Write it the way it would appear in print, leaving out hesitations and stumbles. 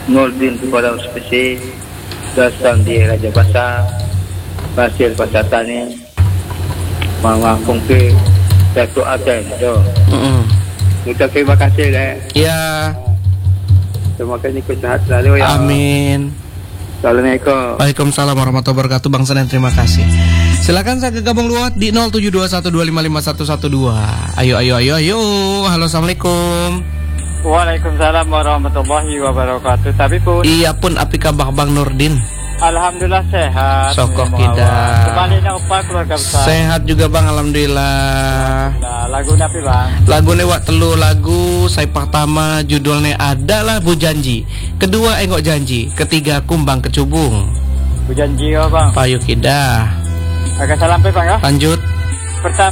Nurdin Kodam Spesi, Dasam di Raja Basah, Basir Pasar Tani, Mama Kongke, Datuk Aten. Kita terima kasih Ya. Semoga ini sehat selalu ya. Amin. Assalamualaikum. Waalaikumsalam warahmatullahi wabarakatuh. Bang Senen, terima kasih. Silakan saya gabung luat di 0721255112. Ayo. Halo, assalamualaikum. Waalaikumsalam warahmatullahi wabarakatuh. Tapi pun. Iya pun, api kabar Bang Nurdin. Alhamdulillah sehat. Sokok kita. Kembali apa keluarga besar. Sehat juga Bang, alhamdulillah. Nah, lagu napi Bang. Lagu lewat telu lagu. Saya pertama judulnya adalah Bu Janji. Kedua Enggok Janji. Ketiga Kumbang Kecubung. Bu Janji ya Bang. Payu Kidah. Agak salam Bang ya. Lanjut. Pertama